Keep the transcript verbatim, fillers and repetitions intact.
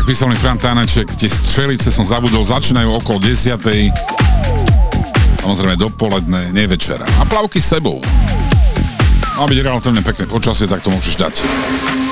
písal mi Fran Táneček, tie strelice som zabudol, začínajú okolo desiatej. Samozrejme dopoledne, nie večera. A plavky s sebou. Má byť relatívne pekné počasie, tak to môžeš dať.